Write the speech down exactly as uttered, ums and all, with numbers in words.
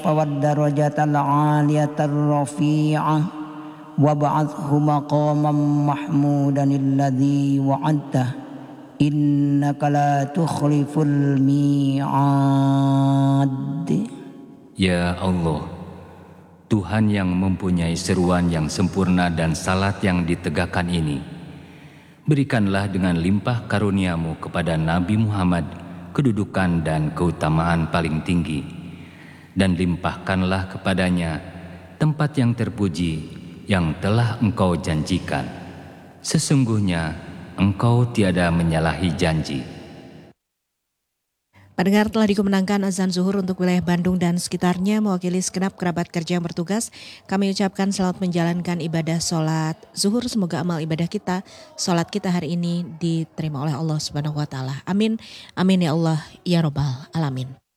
والدرجة العالية الرفيعة وابعثه مقاما محمودا الذي وعدته إنك لا تخلف الميعاد. Ya Allah, Tuhan yang mempunyai seruan yang sempurna dan salat yang ditegakkan ini, berikanlah dengan limpah karuniamu kepada Nabi Muhammad kedudukan dan keutamaan paling tinggi, dan limpahkanlah kepadanya tempat yang terpuji yang telah Engkau janjikan. Sesungguhnya Engkau tiada menyalahi janji. Pendengar, telah dikumenangkan azan zuhur untuk wilayah Bandung dan sekitarnya. Mewakili segenap kerabat kerja yang bertugas, kami ucapkan selamat menjalankan ibadah sholat zuhur. Semoga amal ibadah kita, sholat kita hari ini diterima oleh Allah Subhanahu Wa Taala. Amin, amin ya Allah, ya Robbal Alamin.